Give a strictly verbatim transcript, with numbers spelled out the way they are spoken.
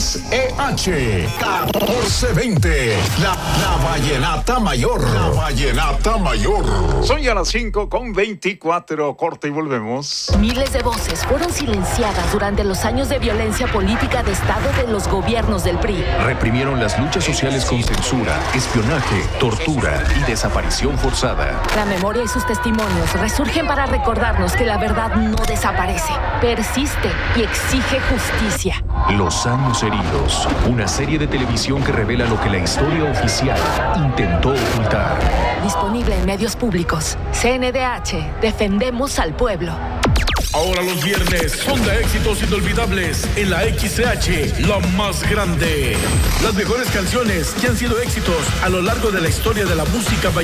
X E H catorce veinte. La, la Vallenata Mayor. La Vallenata Mayor. Son ya las cinco con veinticuatro. Corte y volvemos. Miles de voces fueron silenciadas durante los años de violencia política de Estado de los gobiernos del P R I. Reprimieron las luchas sociales con censura, espionaje, tortura y desaparición forzada. La memoria y sus testimonios resurgen para recordarnos que la verdad no desaparece, persiste y exige justicia. Los años heridos. Una serie de televisión que revela lo que la historia oficial intentó ocultar. Disponible en medios públicos. C N D H. Defendemos al pueblo. Ahora los viernes son de éxitos inolvidables en la X C H, la más grande. Las mejores canciones que han sido éxitos a lo largo de la historia de la música vallenata.